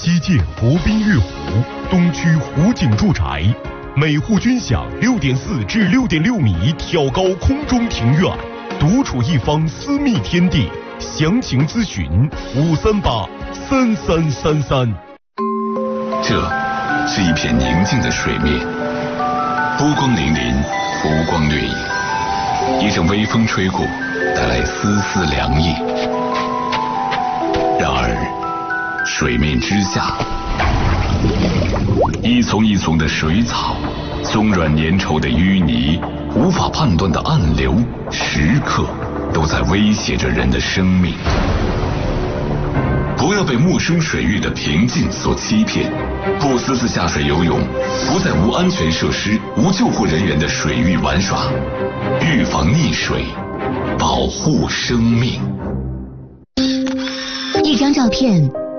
西界国宾悦湖，东区湖景住宅，每户均享6.4至6.6米挑高空中庭院，独处一方私密天地。详情咨询5383333。 这是一片宁静的水面，波光粼粼，浮光掠影。一阵微风吹过，带来丝丝凉意。然而，水面之下，一丛一丛的水草，松软粘稠的淤泥，无法判断的暗流，时刻都在威胁着人的生命。不要被陌生水域的平静所欺骗，不私自下水游泳，不在无安全设施、无救护人员的水域玩耍，预防溺水，保护生命。 一张照片